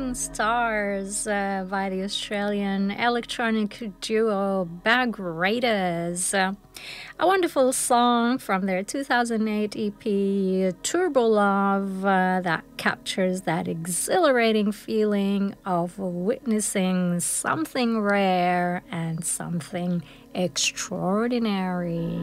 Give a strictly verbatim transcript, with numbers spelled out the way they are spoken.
Shooting Stars uh, by the Australian electronic duo Bag Raiders. Uh, a wonderful song from their two thousand eight E P Turbo Love uh, that captures that exhilarating feeling of witnessing something rare and something extraordinary.